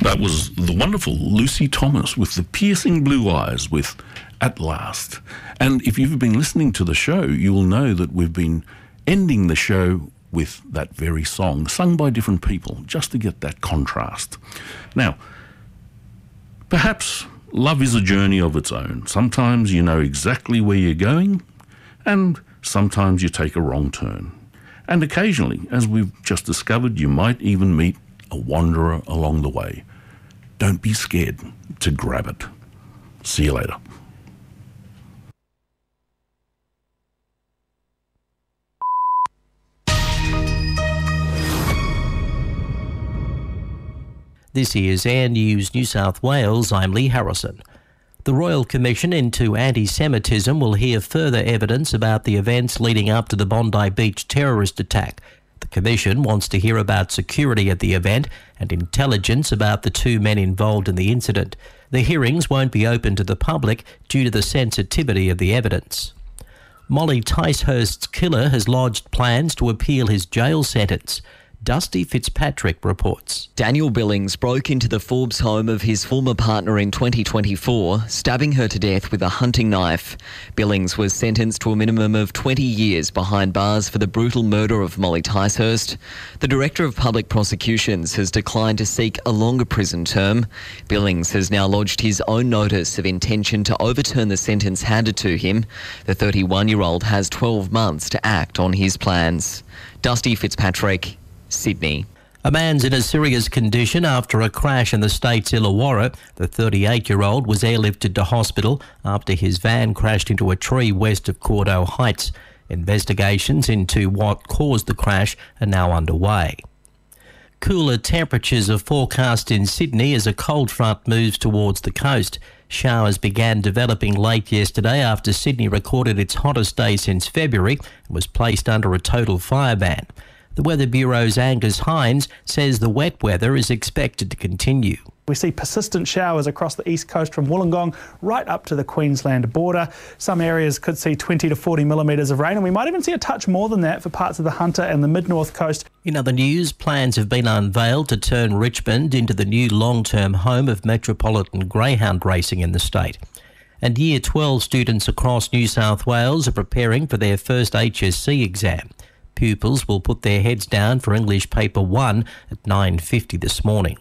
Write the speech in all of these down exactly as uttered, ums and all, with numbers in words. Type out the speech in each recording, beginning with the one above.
That was the wonderful Lucy Thomas with the piercing blue eyes with At Last. And if you've been listening to the show, you will know that we've been ending the show with that very song, sung by different people, just to get that contrast. Now, perhaps love is a journey of its own. Sometimes you know exactly where you're going, and sometimes you take a wrong turn. And occasionally, as we've just discovered, you might even meet a wanderer along the way. Don't be scared to grab it. See you later. This is Air News New South Wales. I'm Lee Harrison. The Royal Commission into Anti-Semitism will hear further evidence about the events leading up to the Bondi Beach terrorist attack. The Commission wants to hear about security at the event and intelligence about the two men involved in the incident. The hearings won't be open to the public due to the sensitivity of the evidence. Molly Ticehurst's killer has lodged plans to appeal his jail sentence. Dusty Fitzpatrick reports. Daniel Billings broke into the Forbes home of his former partner in twenty twenty-four, stabbing her to death with a hunting knife. Billings was sentenced to a minimum of twenty years behind bars for the brutal murder of Molly Ticehurst. The Director of Public Prosecutions has declined to seek a longer prison term. Billings has now lodged his own notice of intention to overturn the sentence handed to him. The thirty-one-year-old has twelve months to act on his plans. Dusty Fitzpatrick, Sydney. A man's in a serious condition after a crash in the state's Illawarra. The thirty-eight-year-old was airlifted to hospital after his van crashed into a tree west of Cordo Heights. Investigations into what caused the crash are now underway. Cooler temperatures are forecast in Sydney as a cold front moves towards the coast. Showers began developing late yesterday after Sydney recorded its hottest day since February and was placed under a total fire ban. The Weather Bureau's Angus Hines says the wet weather is expected to continue. We see persistent showers across the east coast from Wollongong right up to the Queensland border. Some areas could see twenty to forty millimetres of rain, and we might even see a touch more than that for parts of the Hunter and the mid-north coast. In other news, plans have been unveiled to turn Richmond into the new long-term home of metropolitan greyhound racing in the state. And Year twelve students across New South Wales are preparing for their first H S C exam. Pupils will put their heads down for English Paper one at nine fifty this morning.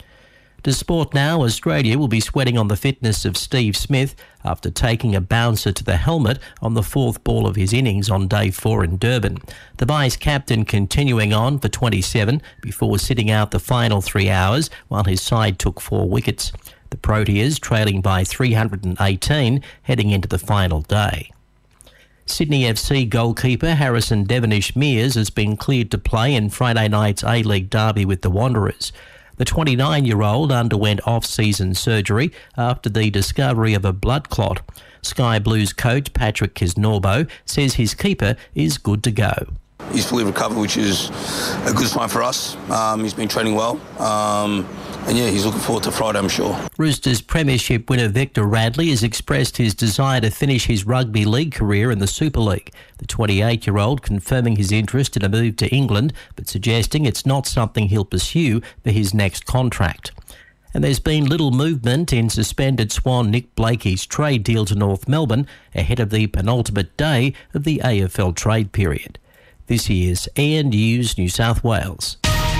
To sport now, Australia will be sweating on the fitness of Steve Smith after taking a bouncer to the helmet on the fourth ball of his innings on day four in Durban. The vice-captain continuing on for twenty-seven before sitting out the final three hours while his side took four wickets. The Proteas trailing by three hundred eighteen heading into the final day. Sydney F C goalkeeper Harrison Devonish-Mears has been cleared to play in Friday night's A-League derby with the Wanderers. The twenty-nine-year-old underwent off-season surgery after the discovery of a blood clot. Sky Blues coach Patrick Kisnorbo says his keeper is good to go. He's fully recovered, which is a good sign for us. Um, he's been training well. Um, and yeah, he's looking forward to Friday, I'm sure. Roosters premiership winner Victor Radley has expressed his desire to finish his rugby league career in the Super League. The twenty-eight-year-old confirming his interest in a move to England, but suggesting it's not something he'll pursue for his next contract. And there's been little movement in suspended Swan Nick Blakey's trade deal to North Melbourne ahead of the penultimate day of the A F L trade period. This is Air News New South Wales.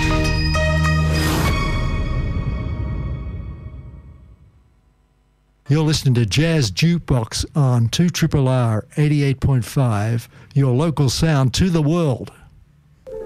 You're listening to Jazz Jukebox on two R R R eighty-eight point five, your local sound to the world.